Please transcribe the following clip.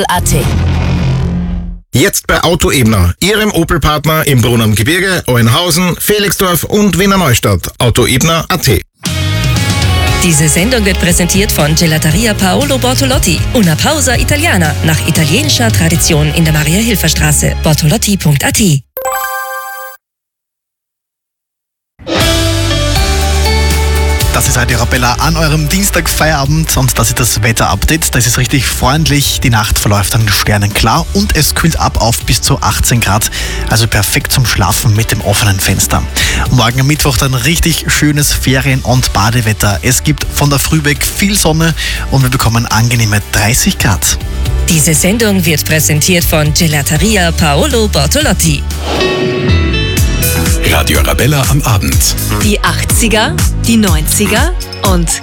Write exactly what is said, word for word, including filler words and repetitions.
A T. Jetzt bei Auto Ebner, Ihrem Opel-Partner im Brunner Gebirge, Euenhausen, Felixdorf und Wiener Neustadt. Auto Ebner Punkt A T. Diese Sendung wird präsentiert von Gelateria Paolo Bortolotti. Una pausa italiana, nach italienischer Tradition in der Maria-Hilfer-Straße. bortolotti Punkt A T. Das ist Radio Arabella an eurem Dienstag-Feierabend und das ist das Wetter-Update. Das ist richtig freundlich, die Nacht verläuft dann sternenklar und es kühlt ab auf bis zu achtzehn Grad, also perfekt zum Schlafen mit dem offenen Fenster. Morgen am Mittwoch dann richtig schönes Ferien- und Badewetter. Es gibt von der Früh weg viel Sonne und wir bekommen angenehme dreißig Grad. Diese Sendung wird präsentiert von Gelateria Paolo Bortolotti. Radio Arabella am Abend. Die achtziger, die neunziger und